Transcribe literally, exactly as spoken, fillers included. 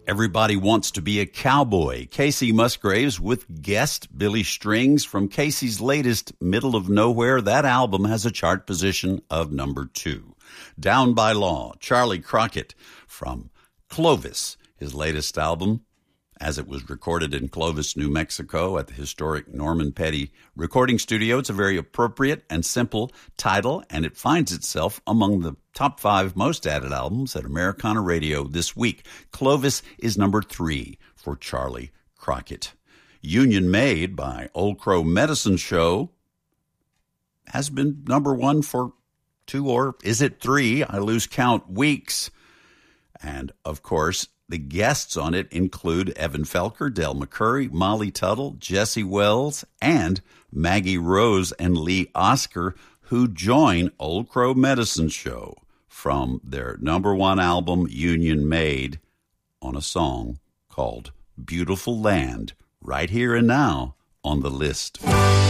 Everybody Wants to Be a Cowboy. Casey Musgraves with guest Billy Strings from Casey's latest Middle of Nowhere. That album has a chart position of number two. Down by Law, Charlie Crockett from Clovis, his latest album, as it was recorded in Clovis, New Mexico at the historic Norman Petty recording studio. It's a very appropriate and simple title, and it finds itself among the top five most added albums at Americana Radio this week. Clovis is number three for Charlie Crockett. Union Made by Old Crow Medicine Show has been number one for two, or is it three? I lose count, weeks. And, of course, the guests on it include Evan Felker, Del McCurry, Molly Tuttle, Jesse Wells, and Maggie Rose and Lee Oscar, who join Old Crow Medicine Show from their number one album, Union Made, on a song called Beautiful Land, right here and now on the list.